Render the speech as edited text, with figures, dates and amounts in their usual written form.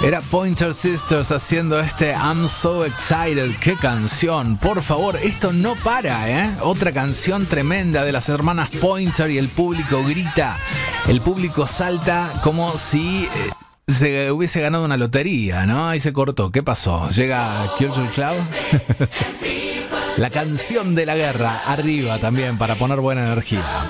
Era Pointer Sisters haciendo este I'm So Excited. ¡Qué canción! Por favor, esto no para, ¿eh? Otra canción tremenda de las hermanas Pointer y el público grita. El público salta como si se hubiese ganado una lotería, ¿no? Ahí se cortó. ¿Qué pasó? Llega Culture Club. La canción de la guerra arriba también para poner buena energía.